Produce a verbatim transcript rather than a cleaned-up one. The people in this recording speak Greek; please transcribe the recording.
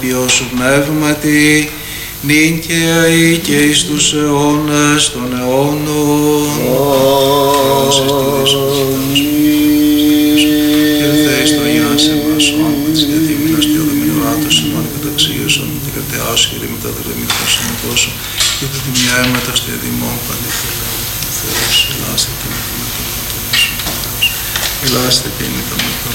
Υιό σου πνεύματι, νυν και αεί και εις τους αιώνας των αιώνων. Ήρθε εις το Ιαν σε μας, ο άμπτης και θύμινος και οδομινουράτος ημών καταξίωσον, και κατεάσου και ρήμητα δρεμήτων συνετώσου, και θα την μια αίματα στο εδημόν παλιφελά, Θεός, ελάστε και με το μετώμα του Ιησού. Ελάστε και με το μετώμα.